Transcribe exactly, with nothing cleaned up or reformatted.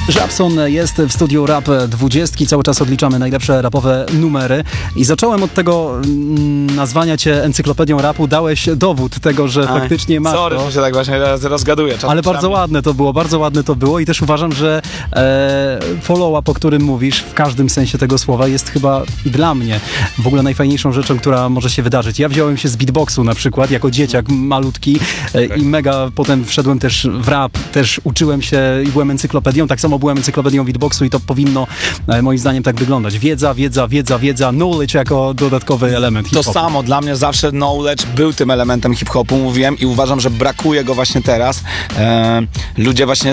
Żabson jest w studiu Rap dwudziestki, cały czas odliczamy najlepsze rapowe numery i zacząłem od tego mm, nazwania cię encyklopedią rapu, dałeś dowód tego, że Aj, faktycznie masz sorry, to. że się tak właśnie rozgaduję. Czasem Ale bardzo ładne to było, bardzo ładne to było i też uważam, że e, follow-up, o którym mówisz, w każdym sensie tego słowa jest chyba dla mnie w ogóle najfajniejszą rzeczą, która może się wydarzyć. Ja wziąłem się z beatboxu na przykład, jako dzieciak malutki e, i mega potem wszedłem też w rap, też uczyłem się i byłem encyklopedią, tak samo byłem encyklopedią beatboxu i to powinno e, moim zdaniem tak wyglądać. Wiedza, wiedza, wiedza, wiedza, knowledge jako dodatkowy element To hip-hopu. samo, dla mnie zawsze knowledge był tym elementem hip-hopu, mówiłem i uważam, że brakuje go właśnie teraz. E, ludzie właśnie